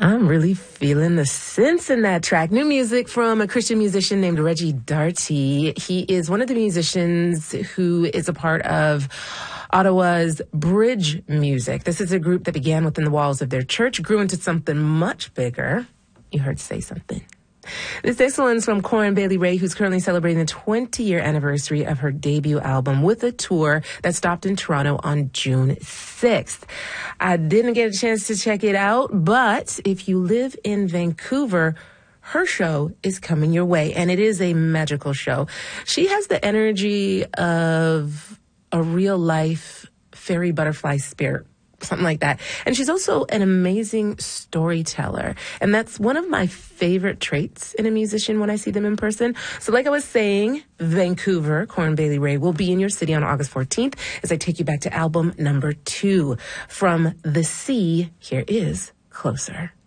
I'm really feeling the sense in that track. New music from a Christian musician named Reggie Darty. He is one of the musicians who is a part of Ottawa's Bridge Music. This is a group that began within the walls of their church, grew into something much bigger. You heard Say Something. This next one's from Corinne Bailey Rae, who's currently celebrating the 20-year anniversary of her debut album with a tour that stopped in Toronto on June 6th. I didn't get a chance to check it out, but if you live in Vancouver, her show is coming your way, and it is a magical show. She has the energy of a real-life fairy butterfly spirit. Something like that. And she's also an amazing storyteller. And that's one of my favorite traits in a musician when I see them in person. So like I was saying, Vancouver, Corinne Bailey Rae will be in your city on August 14th as I take you back to album number 2. From The Sea, here is Closer.